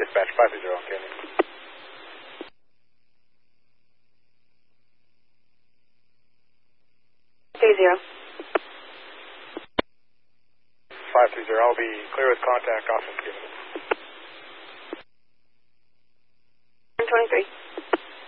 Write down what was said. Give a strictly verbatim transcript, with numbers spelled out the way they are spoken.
Dispatch five three zero on Canyon. three zero. five three zero, I'll be clear with contact off of Canyon. twenty-three.